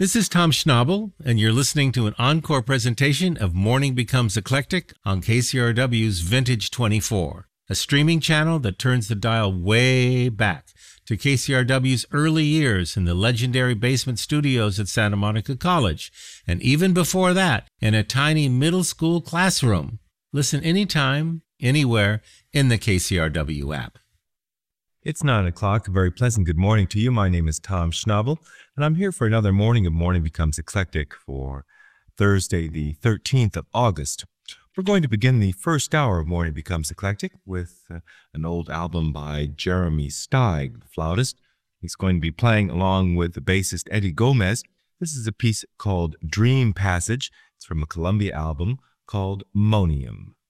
This is Tom Schnabel, and you're listening to an encore presentation of Morning Becomes Eclectic on KCRW's Vintage 24, a streaming channel that turns the dial way back to KCRW's early years in the legendary basement studios at Santa Monica College, and even before that, in a tiny middle school classroom. Listen anytime, anywhere, in the KCRW app. It's 9 o'clock. A very pleasant good morning to you. My name is Tom Schnabel, and I'm here for another morning of Morning Becomes Eclectic for Thursday, the 13th of August. We're going to begin the first hour of Morning Becomes Eclectic with an old album by Jeremy Steig, the flautist. He's going to be playing along with the bassist Eddie Gomez. This is a piece called Dream Passage. It's from a Columbia album called Monium.